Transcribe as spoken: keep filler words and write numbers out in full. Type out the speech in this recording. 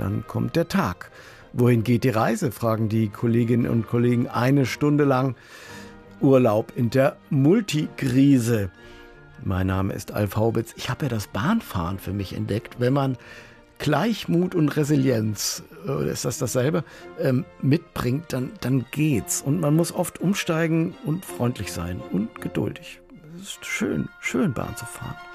dann kommt der Tag. Wohin geht die Reise, fragen die Kolleginnen und Kollegen eine Stunde lang. Urlaub in der Multikrise. Mein Name ist Alf Haubitz. Ich habe ja das Bahnfahren für mich entdeckt. Wenn man Gleichmut und Resilienz, äh, ist das dasselbe, ähm, mitbringt, dann, dann geht's. Und man muss oft umsteigen und freundlich sein und geduldig. Es ist schön, schön Bahn zu fahren.